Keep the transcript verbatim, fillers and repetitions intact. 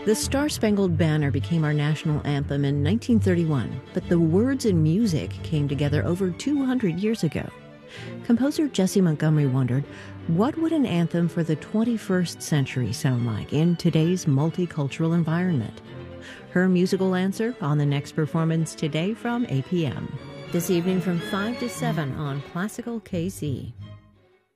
The Star-Spangled Banner became our national anthem in nineteen thirty-one, but the words and music came together over two hundred years ago. Composer Jessie Montgomery wondered, what would an anthem for the twenty-first century sound like in today's multicultural environment? Her musical answer on the next performance today from A P M. This evening from five to seven on Classical K C.